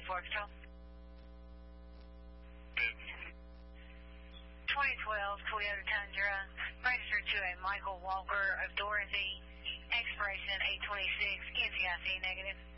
Foxtrot. 2012 Toyota Tundra, registered to a Michael Walker of Dorothy, expiration 826, NCIC negative.